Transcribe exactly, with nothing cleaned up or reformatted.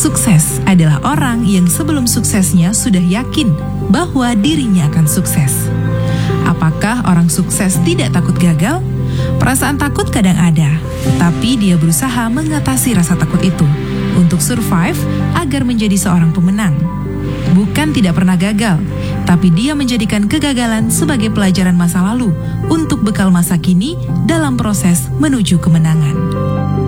sukses adalah orang yang sebelum suksesnya sudah yakin bahwa dirinya akan sukses. Apakah orang sukses tidak takut gagal? Perasaan takut kadang ada, tapi dia berusaha mengatasi rasa takut itu untuk survive agar menjadi seorang pemenang. Bukan tidak pernah gagal, tapi dia menjadikan kegagalan sebagai pelajaran masa lalu untuk bekal masa kini dalam proses menuju kemenangan.